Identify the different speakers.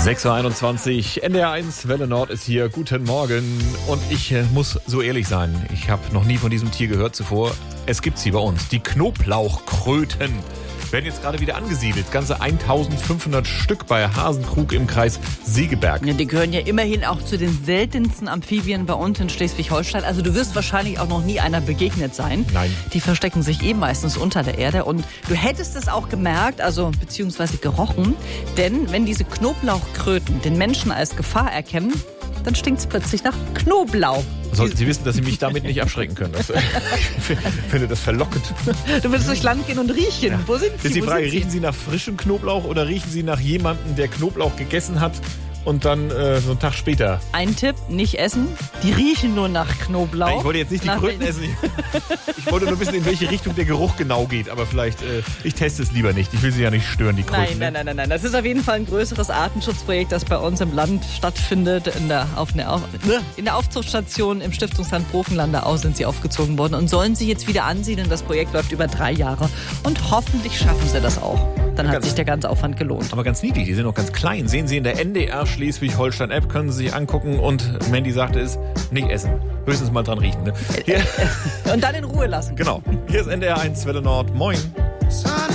Speaker 1: 6.21 Uhr, NDR 1, Welle Nord ist hier. Guten Morgen. Und ich muss so ehrlich sein, ich habe noch nie von diesem Tier gehört zuvor. Es gibt sie bei uns, die Knoblauchkröten. Werden jetzt gerade wieder angesiedelt. Ganze 1500 Stück bei Hasenkrug im Kreis Segeberg.
Speaker 2: Ja, die gehören ja immerhin auch zu den seltensten Amphibien bei uns in Schleswig-Holstein. Also du wirst wahrscheinlich auch noch nie einer begegnet sein.
Speaker 1: Nein.
Speaker 2: Die verstecken sich meistens unter der Erde. Und du hättest es auch gemerkt, also beziehungsweise gerochen. Denn wenn diese Knoblauchkröten den Menschen als Gefahr erkennen, dann stinkt es plötzlich nach Knoblauch.
Speaker 1: Sollten Sie wissen, dass Sie mich damit nicht abschrecken können. Ich finde das verlockend.
Speaker 2: Du willst durchs Land gehen und riechen. Ja. Wo sind Sie?
Speaker 1: Ist die Frage, riechen Sie nach frischem Knoblauch oder riechen Sie nach jemandem, der Knoblauch gegessen hat und dann so einen Tag später?
Speaker 2: Ein Tipp, nicht essen. Die riechen nur nach Knoblauch.
Speaker 1: Ich wollte jetzt nicht die Kröten essen. Ich wollte nur wissen, in welche Richtung der Geruch genau geht. Aber vielleicht, ich teste es lieber nicht. Ich will Sie ja nicht stören, die Kröten.
Speaker 2: Nein. Das ist auf jeden Fall ein größeres Artenschutzprojekt, das bei uns im Land stattfindet. In der Aufzuchtstation im Stiftungsland Brochenlandau sind sie aufgezogen worden und sollen sie jetzt wieder ansiedeln. Das Projekt läuft über 3 Jahre und hoffentlich schaffen sie das auch. Dann hat sich der ganze Aufwand gelohnt.
Speaker 1: Aber ganz niedlich, die sind auch ganz klein. Sehen Sie in der NDR Schleswig-Holstein-App, können Sie sich angucken. Und Mandy sagte es, nicht essen. Höchstens mal dran riechen. Ne?
Speaker 2: Und dann in Ruhe lassen.
Speaker 1: Genau. Hier ist NDR 1 Welle Nord. Moin.